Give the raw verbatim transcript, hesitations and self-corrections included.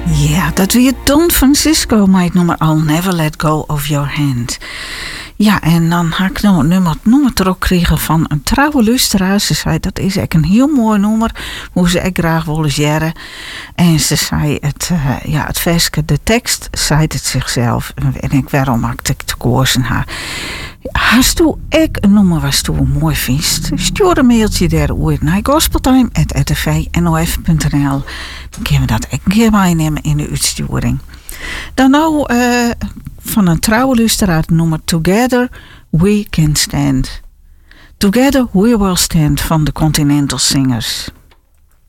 Ja, dat weer Don Francisco met het nummer I'll Never Let Go of Your Hand. Ja, en dan had ik nou een nummer, nummer erop gekregen van een trouwe luisteraar. Ze zei, dat is echt een heel mooi nummer, hoe ze echt graag willen jaren. En ze zei, het, uh, ja, het versje, de tekst, zei het zichzelf. En ik, waarom maakte ik te koersen haar? Hast u ook een nummer wat u mooi vindt? Stuur een mailtje daarover naar gospeltime at r t v n o f punt n l. Dan kunnen we dat ook een keer meenemen in de uitsturing. Dan nou uh, van een trouwe luisteraar het nummer Together We Can Stand. Together We Will Stand van de Continental Singers.